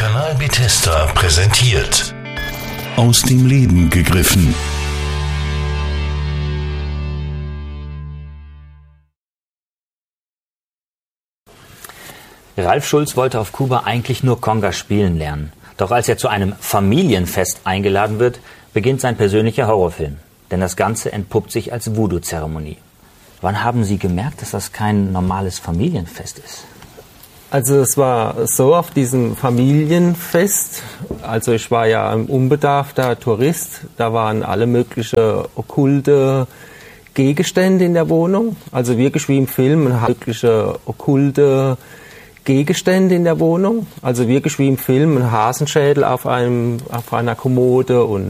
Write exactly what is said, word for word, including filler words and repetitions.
Kanal Bethesda präsentiert. Aus dem Leben gegriffen. Ralf Schulz wollte auf Kuba eigentlich nur Conga spielen lernen. Doch als er zu einem Familienfest eingeladen wird, beginnt sein persönlicher Horrorfilm. Denn das Ganze entpuppt sich als Voodoo-Zeremonie. Wann haben Sie gemerkt, dass das kein normales Familienfest ist? Also es war so auf diesem Familienfest, also ich war ja ein unbedarfter Tourist, da waren alle möglichen okkulte Gegenstände in der Wohnung, also wirklich wie im Film, mögliche okkulte Gegenstände in der Wohnung, also wirklich wie im Film, ein Hasenschädel auf, einem, auf einer Kommode und